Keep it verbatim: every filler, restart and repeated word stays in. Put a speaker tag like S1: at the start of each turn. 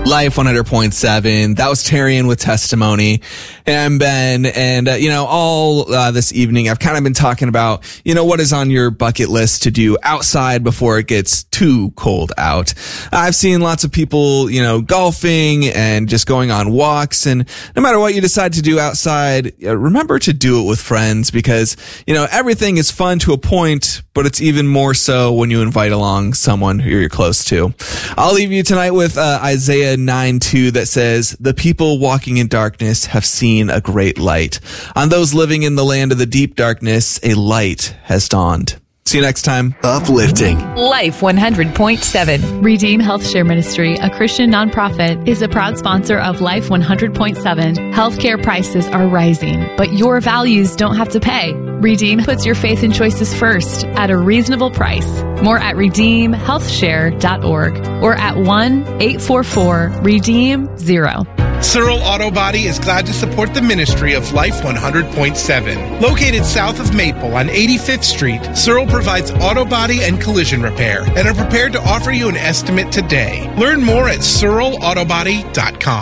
S1: Life one hundred point seven. That was Tarian with Testimony. And I'm Ben. And, uh, you know, all uh, this evening, I've kind of been talking about, you know, what is on your bucket list to do outside before it gets too cold out. I've seen lots of people, you know, golfing and just going on walks. And no matter what you decide to do outside, uh, remember to do it with friends because, you know, everything is fun to a point, but it's even more so when you invite along someone who you're close to. I'll leave you tonight with uh, Isaiah nine two that says, "The people walking in darkness have seen a great light. On those living in the land of the deep darkness, a light has dawned." See you next time.
S2: Uplifting.
S3: Life one hundred point seven.
S4: Redeem Health Share Ministry, a Christian nonprofit, is a proud sponsor of Life one hundred point seven. Healthcare prices are rising, but your values don't have to pay. Redeem puts your faith and choices first at a reasonable price. More at redeem health share dot org or at one eight four four redeem zero.
S5: Searle Auto Body is glad to support the ministry of Life one hundred point seven. Located south of Maple on eighty-fifth Street, Searle provides auto body and collision repair and are prepared to offer you an estimate today. Learn more at searle auto body dot com.